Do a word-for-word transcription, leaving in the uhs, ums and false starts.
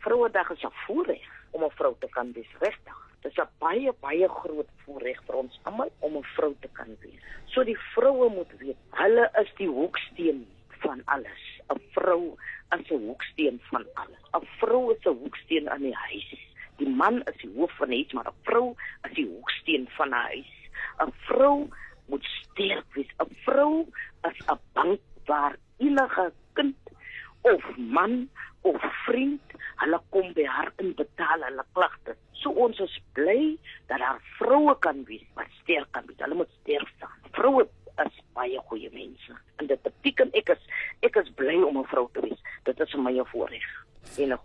Vrouedag is 'n voorreg om 'n vrou te kan wees, regtig. Dit is 'n baie, baie groot voorreg vir ons almal om 'n vrou te kan wees. So die vroue moet weet, hulle is die hoeksteen van alles. 'n Vrou is 'n hoeksteen van alles. 'n Vrou is 'n hoeksteen in die huis. Die man is die hoof van die huis, maar 'n vrou is die hoeksteen van 'n huis. 'n Vrou moet sterk wees. 'n Vrou is 'n bank waar enige kind of man of vriend, hulle kom by haar in betaal hulle klagte. So ons is bly dat daar vroue kan wees wat sterk kan wees. Hulle moet sterk staan. Vroue is baie goeie mense. En dit beteken ek is ek is bly om 'n vrou te wees. Dit is vir my 'n voorreg en 'n